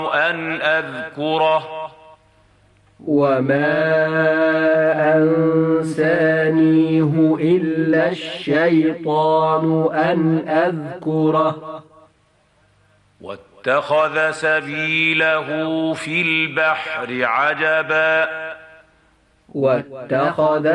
أن أذكره وما أنسانيه إلا الشيطان أن أذكره واتخذ سبيله في البحر عجبا واتخذ